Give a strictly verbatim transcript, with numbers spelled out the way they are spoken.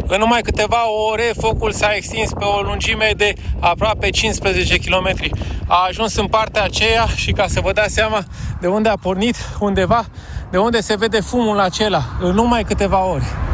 În numai câteva ore, focul s-a extins pe o lungime de aproape cincisprezece kilometri. A ajuns în partea aceea și, ca să vă dați seama de unde a pornit, undeva, de unde se vede fumul acela, în numai câteva ore.